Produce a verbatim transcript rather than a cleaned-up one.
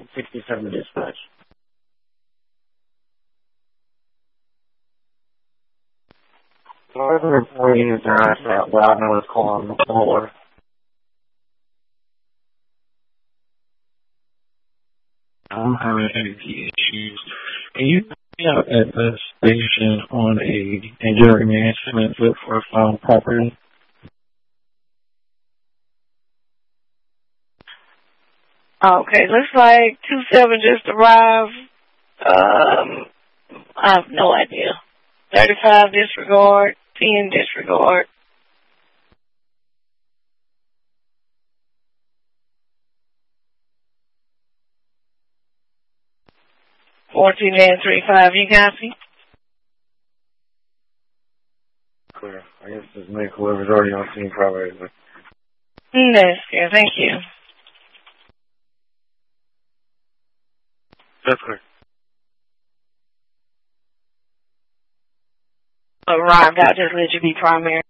sixty-seven dispatch. Whatever employees are at that loud noise call on the floor. I'm having A P issues. Can you be out at the station on a injury management slip for a found property? Okay, looks like two seven just arrived. Um, I have no idea. thirty-five disregard, ten disregard. fourteen and three five, you got me? Clear. I guess just make whoever's already on scene probably. That's good, thank you. That's clear. Arrived, I'll just let you be primary.